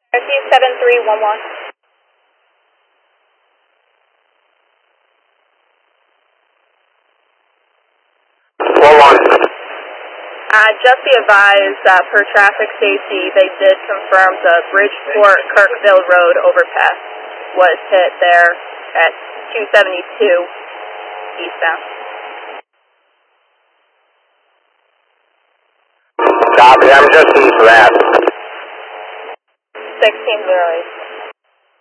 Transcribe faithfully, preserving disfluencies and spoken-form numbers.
R C seven three one one. One one. Uh, just be advised, uh, per traffic safety, they did confirm the Bridgeport Kirkville Road overpass was hit there at two seventy-two eastbound. Copy, I'm just east of that. sixteen zero eight.